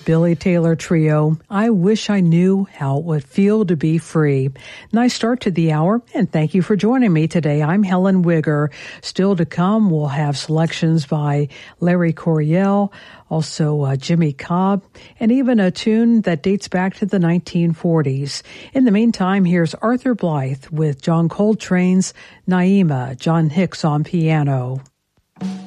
Billy Taylor Trio, I Wish I Knew How It Would Feel to Be Free. Nice start to the hour, and thank you for joining me today. I'm Helen Wigger. Still to come, we'll have selections by Larry Coryell, also Jimmy Cobb, and even a tune that dates back to the 1940s. In the meantime, here's Arthur Blythe with John Coltrane's Naima, John Hicks on piano.